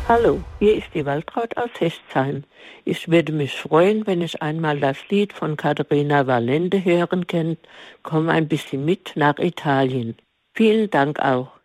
Hallo, hier ist die Waltraud aus Hechtsheim. Ich würde mich freuen, wenn ich einmal das Lied von Katharina Valente hören könnte. Komm ein bisschen mit nach Italien. Vielen Dank auch.